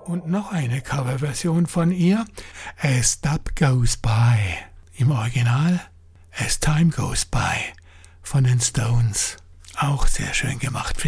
Und noch eine Coverversion von ihr, As Stop Goes By. Im Original As Time Goes By von den Stones. Auch sehr schön gemacht, finde ich.